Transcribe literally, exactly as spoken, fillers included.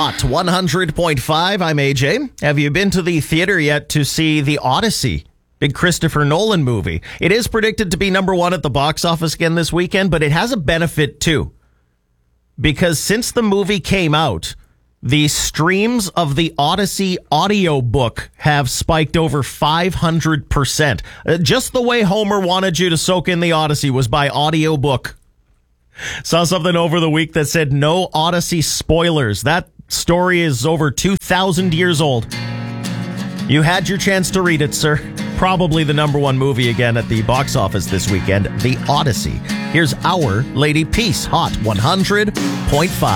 Hot one hundred point five. I'm A J. Have you been to the theater yet to see The Odyssey? Big Christopher Nolan movie. It is predicted to be number one at the box office again this weekend, but it has a benefit too. Because since the movie came out, the streams of the Odyssey audiobook have spiked over five hundred percent. Uh, just the way Homer wanted you to soak in the Odyssey was by audiobook. Saw something over the week that said no Odyssey spoilers. That story is over two thousand years old. You had your chance to read it, sir. Probably the number one movie again at the box office this weekend, The Odyssey. Here's Our Lady Peace, Hot one hundred point five.